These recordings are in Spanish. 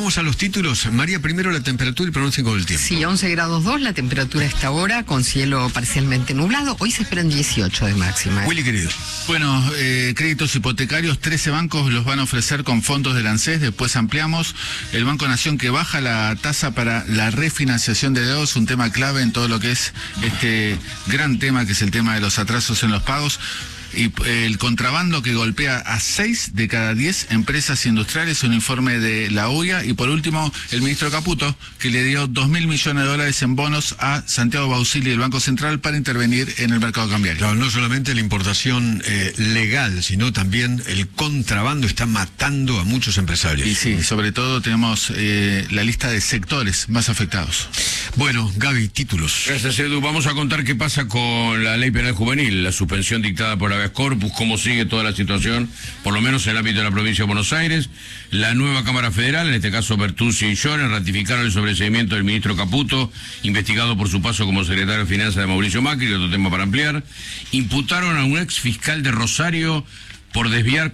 Vamos a los títulos. María, primero la temperatura y pronóstico del tiempo. Sí, 11 grados 2 la temperatura a esta hora, con cielo parcialmente nublado. Hoy se esperan 18 de máxima. Willy, querido. Bueno, créditos hipotecarios, 13 bancos los van a ofrecer con fondos del ANSES, después ampliamos. El Banco Nación que baja la tasa para la refinanciación de deudas, un tema clave en todo lo que es este gran tema que es el tema de los atrasos en los pagos. Y el contrabando que golpea a 6 de cada 10 empresas industriales, un informe de la UIA. Y por último, el ministro Caputo, que le dio $2.000 millones en bonos a Santiago Bausili del Banco Central para intervenir en el mercado cambiario. Claro, no solamente la importación legal, sino también el contrabando está matando a muchos empresarios. Y sí, sobre todo tenemos la lista de sectores más afectados. Bueno, Gaby, títulos. Gracias, Edu. Vamos a contar qué pasa con la ley penal juvenil, la suspensión dictada por habeas corpus, cómo sigue toda la situación, por lo menos en el ámbito de la provincia de Buenos Aires. La nueva Cámara Federal, en este caso Bertuzzi y Jones, ratificaron el sobreseimiento del ministro Caputo, investigado por su paso como secretario de Finanzas de Mauricio Macri, otro tema para ampliar. Imputaron a un ex fiscal de Rosario por desviar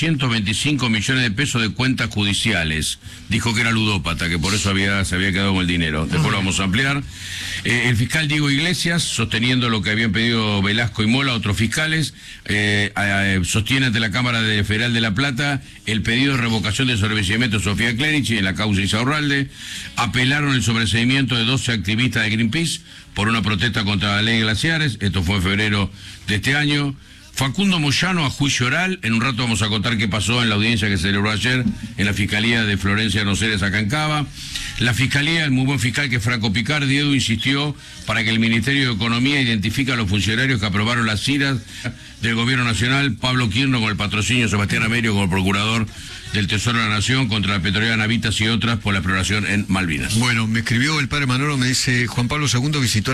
425 millones de pesos de cuentas judiciales. Dijo que era ludópata, que por eso se había quedado con el dinero. Después lo vamos a ampliar. El fiscal Diego Iglesias, sosteniendo lo que habían pedido Velasco y Mola, otros fiscales, sostiene ante la Cámara Federal de La Plata el pedido de revocación del sobreseimiento de Sofía Clerici en la causa Insaurralde. Apelaron el sobreseimiento de 12 activistas de Greenpeace por una protesta contra la ley de glaciares. Esto fue en febrero de este año. Facundo Moyano a juicio oral. En un rato vamos a contar qué pasó en la audiencia que se celebró ayer en la Fiscalía de Florencia de Noceres, acá en Cava. La Fiscalía, el muy buen fiscal que es Franco Picardi, Edu, insistió para que el Ministerio de Economía identifique a los funcionarios que aprobaron las iras del Gobierno Nacional, Pablo Quirno con el patrocinio, Sebastián Amerio como el Procurador del Tesoro de la Nación, contra la petrolera Navitas y otras por la exploración en Malvinas. Bueno, me escribió el padre Manolo, me dice, Juan Pablo II visitó